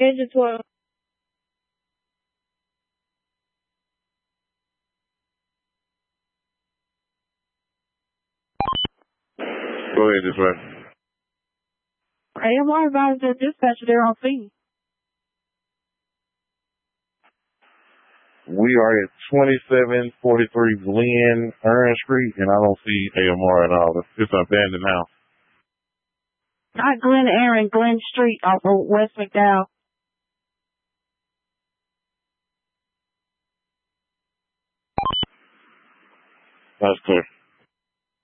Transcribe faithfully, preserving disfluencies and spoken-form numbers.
Schedule twelve. Go ahead, this way. A M R advised their dispatcher they're on scene. We are at twenty-seven forty-three Glen Ern Street, and I don't see A M R at all. It's an abandoned house. Not Glen Aaron, Glen Street off of West McDowell. That's clear.